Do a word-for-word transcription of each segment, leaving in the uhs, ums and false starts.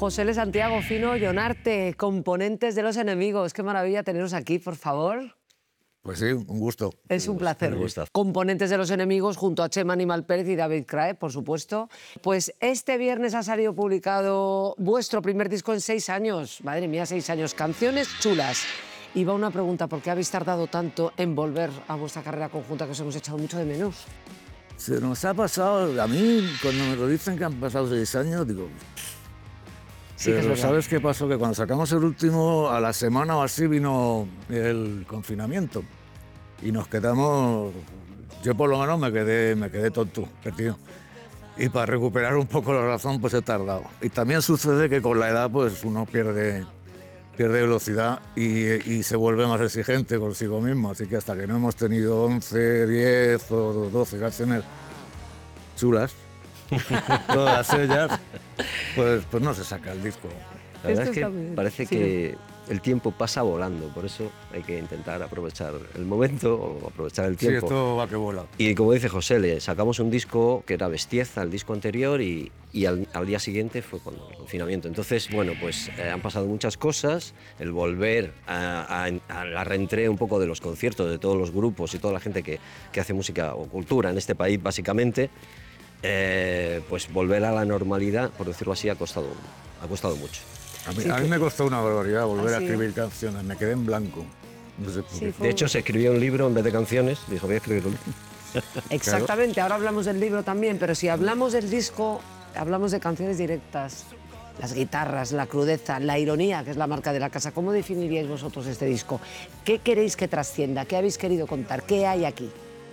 José L. Santiago, Fino, Jonarte, componentes de Los Enemigos. Qué maravilla teneros aquí, por favor. Pues sí, un gusto. Es un placer. gusta. Componentes de Los Enemigos junto a Chema Animal Pérez y David Crae, por supuesto. Pues este viernes ha salido publicado vuestro primer disco en seis años. Madre mía, seis años. Canciones chulas. Y va una pregunta, ¿por qué habéis tardado tanto en volver a vuestra carrera conjunta que os hemos echado mucho de menos? Se nos ha pasado, a mí cuando me lo dicen que han pasado seis años, digo... Sí, que es pero verdad. ¿sabes qué pasó? Que cuando sacamos el último, a la semana o así vino el confinamiento. Y nos quedamos... Yo por lo menos me quedé, me quedé tonto, perdido. Y para recuperar un poco la razón, pues he tardado. Y también sucede que con la edad, pues uno pierde, pierde velocidad y, y se vuelve más exigente consigo mismo. Así que hasta que no hemos tenido once, diez o doce canciones chulas, todas ellas, pues, pues no se saca el disco. La verdad Esto es está que muy bien. parece Sí. que el tiempo pasa volando, por eso hay que intentar aprovechar el momento o aprovechar el Sí, tiempo. esto va que vuela. Y como dice José, le sacamos un disco que era Bestieza, el disco anterior, y, y al, al día siguiente fue cuando el confinamiento. Entonces, bueno, pues eh, han pasado muchas cosas, el volver a, a, a la reentré un poco de los conciertos, de todos los grupos y toda la gente que, que hace música o cultura en este país, básicamente, eh, pues volver a la normalidad, por decirlo así, ha costado, ha costado mucho. A mí, Sí, a mí que- me costó una barbaridad volver ¿Ah, a sí? escribir canciones, me quedé en blanco. No sé por Sí, qué. fue- De hecho, se escribió un libro en vez de canciones, dijo, voy a escribir un libro. Exactamente, ahora hablamos del libro también, pero si hablamos del disco, hablamos de canciones directas. Las guitarras, la crudeza, la ironía, que es la marca de la casa. ¿Cómo definiríais vosotros este disco? ¿Qué queréis que trascienda? ¿Qué habéis querido contar? ¿Qué hay aquí?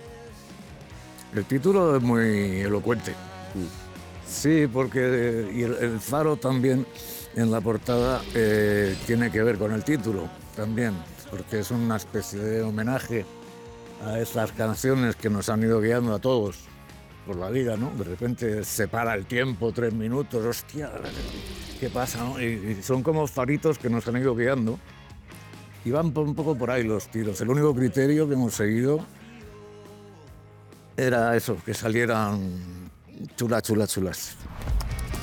El título es muy elocuente. Sí, porque y el, el faro también en la portada eh, tiene que ver con el título también, porque es una especie de homenaje a esas canciones que nos han ido guiando a todos por la vida, ¿no? De repente se para el tiempo, tres minutos, hostia, ¿qué pasa, no? Y, y son como faritos que nos han ido guiando y van por, un poco por ahí los tiros. El único criterio que hemos seguido era eso, que salieran chulas, chulas, chulas.